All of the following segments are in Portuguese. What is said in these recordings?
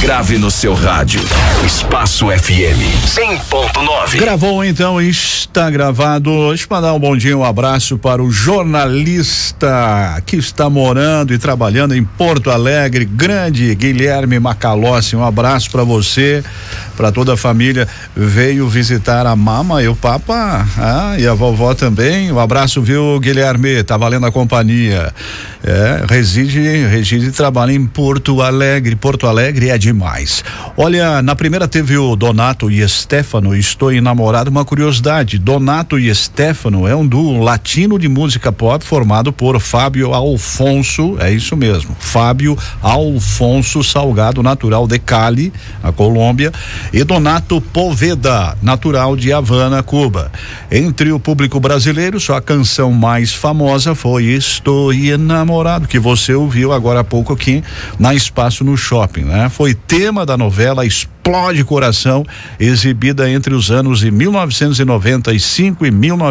Grave no seu rádio. Espaço FM 100.9. Gravou então, está gravado. Deixa eu mandar um bom dia, um abraço para o jornalista que está morando e trabalhando em Porto Alegre, grande Guilherme Macalossi. Um abraço para você, para toda a família. Veio visitar a mama e o papa, e a vovó também. Um abraço, viu, Guilherme? Tá valendo a companhia. Reside e trabalha em Porto Alegre. Porto Alegre é demais. Olha, na primeira teve o Donato e Stefano, Estou Enamorado. Uma curiosidade, Donato e Stefano é um duo latino de música pop formado por Fábio Alfonso, é isso mesmo, Fábio Alfonso Salgado, natural de Cali, a Colômbia, e Donato Poveda, natural de Havana, Cuba. Entre o público brasileiro, só a canção mais famosa foi Estou Enamorado, que você ouviu agora há pouco aqui na Espaço no Shopping, né? Foi tema da novela Explode Coração, exibida entre os anos de 1995 e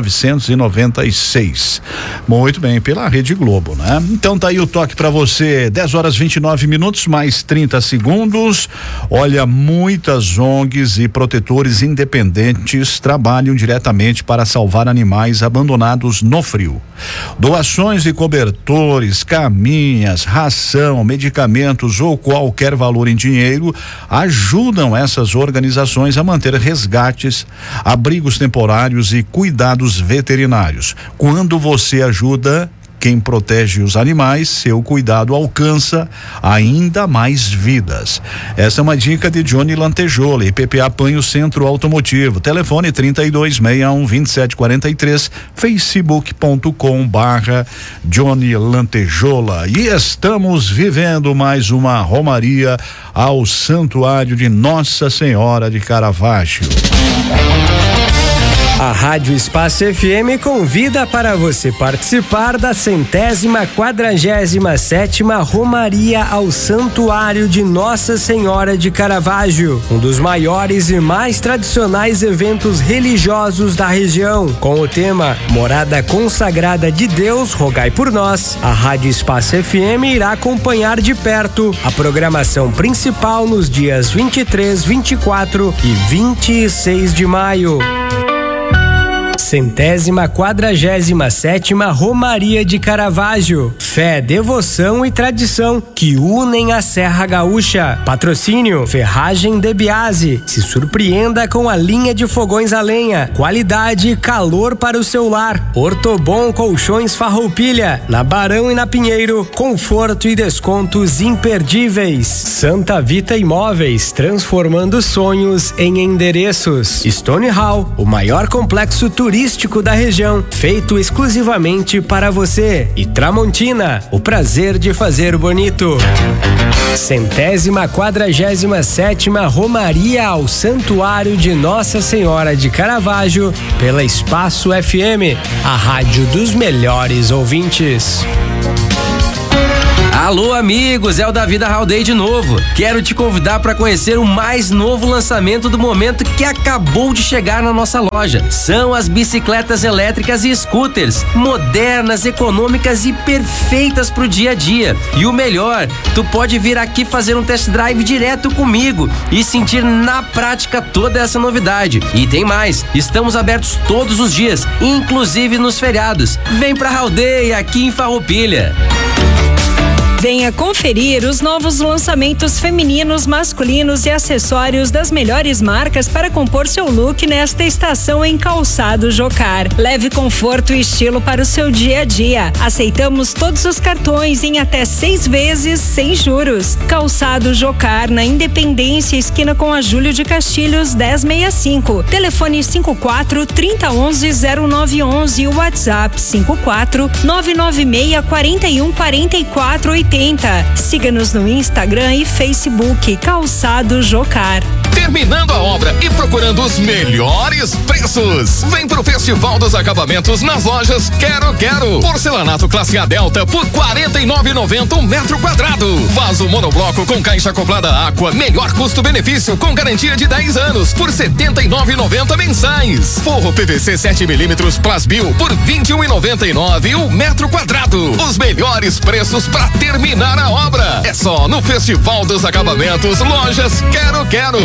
1996. Muito bem, pela Rede Globo, né? Então tá aí o toque pra você, 10h29, mais 30 segundos. Olha, muitas ONGs e protetores independentes trabalham diretamente para salvar animais abandonados no frio. Doações de cobertores, caminhas, ração, medicamentos ou qualquer valor em dinheiro ajudam essas organizações a manter resgates, abrigos temporários e cuidados veterinários. Quando você ajuda quem protege os animais, seu cuidado alcança ainda mais vidas. Essa é uma dica de Johnny Lantejola, PPA Panho Centro Automotivo. Telefone 3261-2743, facebook.com/Johnny Lantejola. E estamos vivendo mais uma romaria ao Santuário de Nossa Senhora de Caravaggio. A Rádio Espaço FM convida para você participar da 147ª Romaria ao Santuário de Nossa Senhora de Caravaggio, um dos maiores e mais tradicionais eventos religiosos da região. Com o tema Morada Consagrada de Deus, rogai por nós, a Rádio Espaço FM irá acompanhar de perto a programação principal nos dias 23, 24 e 26 de maio. 147ª Romaria de Caravaggio. Fé, devoção e tradição que unem a Serra Gaúcha. Patrocínio Ferragem de Biase. Se surpreenda com a linha de fogões a lenha. Qualidade e calor para o seu lar. Ortobon Colchões Farroupilha. Na Barão e na Pinheiro, conforto e descontos imperdíveis. Santa Vita Imóveis, transformando sonhos em endereços. Stone Hall, o maior complexo turístico da região, feito exclusivamente para você. E Tramontina, o prazer de fazer bonito. 147ª Romaria ao Santuário de Nossa Senhora de Caravaggio, pela Espaço FM, a rádio dos melhores ouvintes. Alô, amigos, é o Davi da Hall Day de novo. Quero te convidar para conhecer o mais novo lançamento do momento que acabou de chegar na nossa loja. São as bicicletas elétricas e scooters, modernas, econômicas e perfeitas pro dia a dia. E o melhor, tu pode vir aqui fazer um test drive direto comigo e sentir na prática toda essa novidade. E tem mais, estamos abertos todos os dias, inclusive nos feriados. Vem pra Hall Day aqui em Farroupilha. Venha conferir os novos lançamentos femininos, masculinos e acessórios das melhores marcas para compor seu look nesta estação em Calçado Jocar. Leve conforto e estilo para o seu dia a dia. Aceitamos todos os cartões em até 6 vezes sem juros. Calçado Jocar, na Independência, esquina com a Júlio de Castilhos, 1065. Telefone 54-3011-0911 e o WhatsApp 54-996-414480. Siga-nos no Instagram e Facebook Calçado Jocar. terminando a obra e procurando os melhores preços. Vem pro Festival dos Acabamentos nas lojas Quero. Porcelanato classe A Delta por R$ 49,90 metro quadrado. Vaso monobloco com caixa acoplada Aqua, melhor custo-benefício com garantia de 10 anos por R$ 79,90 mensais. Forro PVC 7mm Plasbil por R$ 21,99 o metro quadrado. Os melhores preços para terminar a obra. É só no Festival dos Acabamentos, lojas Quero.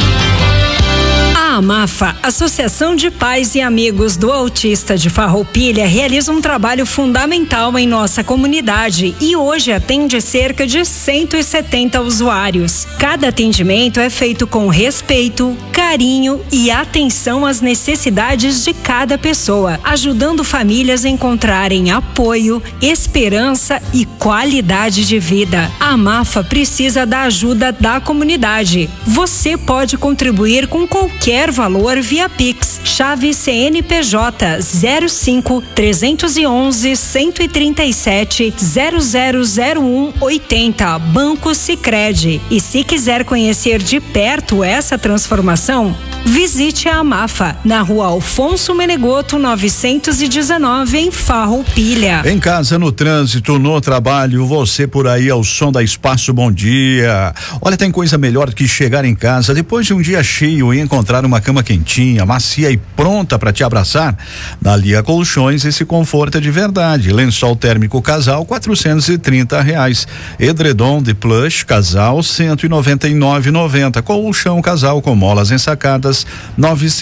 A AMAFA, Associação de Pais e Amigos do Autista de Farroupilha, realiza um trabalho fundamental em nossa comunidade e hoje atende cerca de 170 usuários. Cada atendimento é feito com respeito, carinho e atenção às necessidades de cada pessoa, ajudando famílias a encontrarem apoio, esperança e qualidade de vida. A AMAFA precisa da ajuda da comunidade. Você pode contribuir com qualquer valor via Pix. Chave CNPJ 05 311 137 0001 80, Banco Sicredi. E se quiser conhecer de perto essa transformação, visite a AMAFA na Rua Alfonso Menegoto 919 em Farroupilha. Em casa, no trânsito, no trabalho, você por aí ao som da Espaço Bom Dia. Olha, tem coisa melhor que chegar em casa depois de um dia cheio e encontrar uma cama quentinha, macia e pronta para te abraçar. Na Lia Colchões, esse conforto é de verdade. Lençol térmico casal, R$ 430. Edredom de plush casal, R$ 199,90. Colchão casal com molas ensacadas, R$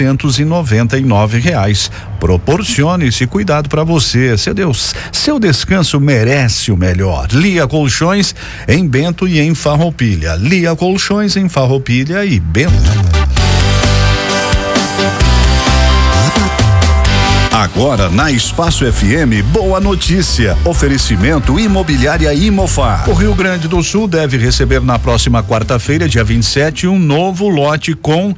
999. Proporcione esse cuidado para você. Seu descanso merece o melhor. Lia Colchões em Bento e em Farroupilha. Lia Colchões em Farroupilha e Bento. Agora na Espaço FM, boa notícia. Oferecimento Imobiliária Imofar. O Rio Grande do Sul deve receber na próxima quarta-feira, dia 27, um novo lote com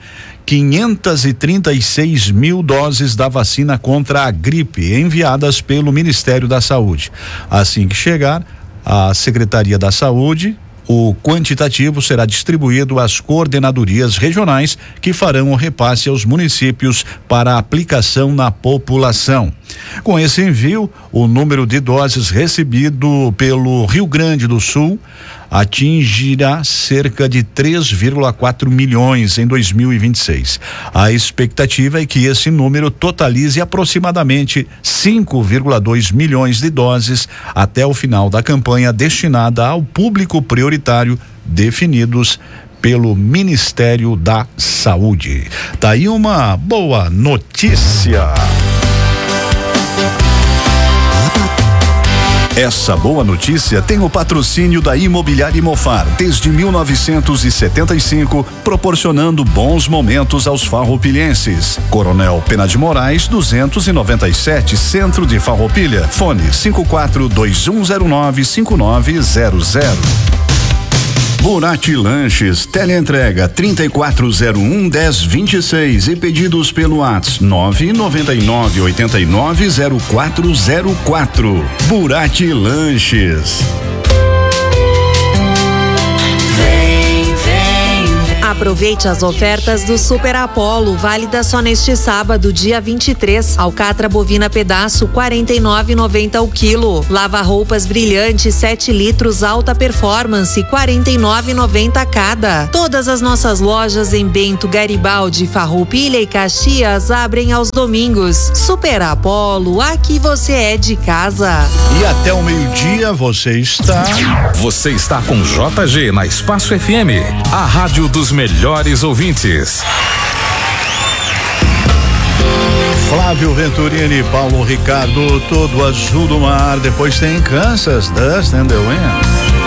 536 mil doses da vacina contra a gripe enviadas pelo Ministério da Saúde. Assim que chegar à Secretaria da Saúde, o quantitativo será distribuído às coordenadorias regionais que farão o repasse aos municípios para aplicação na população. Com esse envio, o número de doses recebido pelo Rio Grande do Sul atingirá cerca de 3,4 milhões em 2026. A expectativa é que esse número totalize aproximadamente 5,2 milhões de doses até o final da campanha destinada ao público prioritário definidos pelo Ministério da Saúde. Tá aí uma boa notícia. Essa boa notícia tem o patrocínio da Imobiliária Imofar desde 1975, proporcionando bons momentos aos farroupilhenses. Coronel Pena de Moraes 297, Centro de Farroupilha. Fone 5421095900. Burati Lanches, teleentrega 3401-1026 e pedidos pelo WhatsApp 999890404. Burati Lanches. Aproveite as ofertas do Super Apollo, válida só neste sábado, dia 23. Alcatra bovina pedaço, R$ 49,90 o quilo. Lava-roupas brilhante, 7 litros, alta performance, R$ 49,90 cada. Todas as nossas lojas em Bento, Garibaldi, Farroupilha e Caxias abrem aos domingos. Super Apollo, aqui você é de casa. E até o meio-dia você está com JG na Espaço FM, a rádio dos melhores ouvintes. Flávio Venturini, Paulo Ricardo, todo azul do mar. Depois tem Kansas, Dust and the Wind.